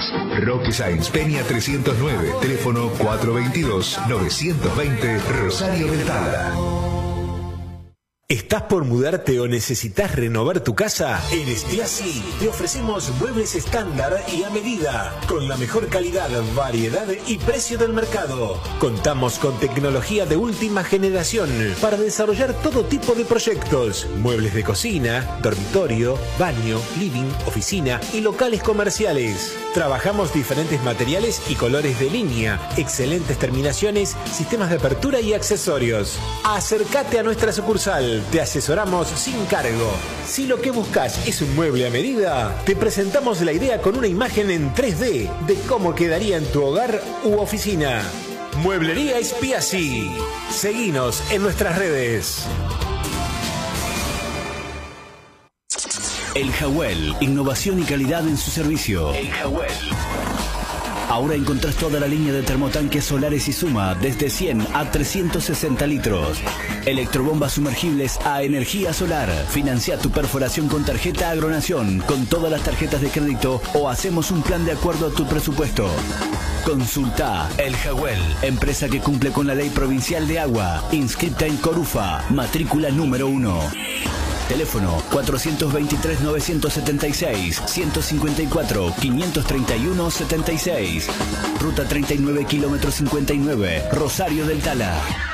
Sáenz. Roque Sáenz Peña 309, teléfono 422-920, Rosario del Tala. ¿Estás por mudarte o necesitas renovar tu casa? En Stiasi te ofrecemos muebles estándar y a medida, con la mejor calidad, variedad y precio del mercado. Contamos con tecnología de última generación para desarrollar todo tipo de proyectos. Muebles de cocina, dormitorio, baño, living, oficina y locales comerciales. Trabajamos diferentes materiales y colores de línea, excelentes terminaciones, sistemas de apertura y accesorios. Acércate a nuestra sucursal. Te asesoramos sin cargo. Si lo que buscas es un mueble a medida, te presentamos la idea con una imagen en 3D de cómo quedaría en tu hogar u oficina. Mueblería Spiazzi. Seguinos en nuestras redes. El Jawel, innovación y calidad en su servicio. El Jawel. Ahora encontrás toda la línea de termotanques solares y Suma desde 100 a 360 litros. Electrobombas sumergibles a energía solar. Financia tu perforación con tarjeta Agronación, con todas las tarjetas de crédito o hacemos un plan de acuerdo a tu presupuesto. Consulta El Jawel, empresa que cumple con la ley provincial de agua, inscripta en Corufa, matrícula número 1. Teléfono 423-976-154-531-76. Ruta 39 km 59, Rosario del Tala.